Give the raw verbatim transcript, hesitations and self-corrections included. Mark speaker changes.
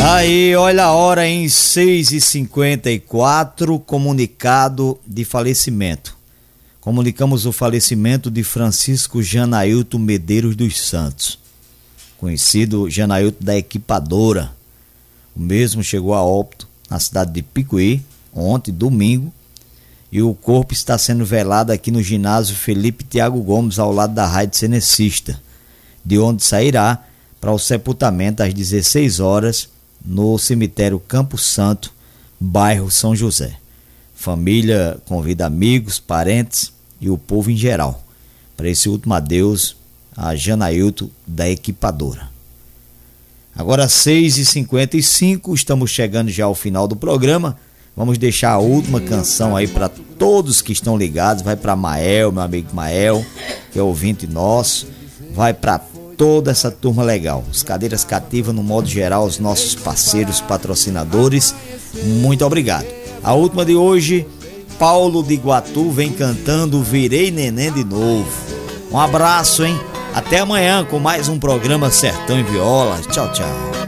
Speaker 1: Aí, olha a hora em seis e cinquenta e quatro, comunicado de falecimento. Comunicamos o falecimento de Francisco Janailton Medeiros dos Santos, conhecido Janailton da Equipadora. O mesmo chegou a óbito na cidade de Picuí, ontem, domingo, e o corpo está sendo velado aqui no ginásio Felipe Tiago Gomes, ao lado da Rádio Cenecista, de onde sairá para o sepultamento às dezesseis horas no cemitério Campo Santo, bairro São José. Família convida amigos, parentes e o povo em geral para esse último adeus a Janailton da Equipadora. Agora seis e cinquenta e cinco, estamos chegando já ao final do programa. Vamos deixar a última canção aí para todos que estão ligados. Vai para Mael, meu amigo Mael, que é ouvinte nosso. Vai para toda essa turma legal. Os Cadeiras Cativas, no modo geral, os nossos parceiros, patrocinadores. Muito obrigado. A última de hoje, Paulo de Iguatu vem cantando Virei Neném de Novo. Um abraço, hein? Até amanhã com mais um programa Sertão e Viola. Tchau, tchau.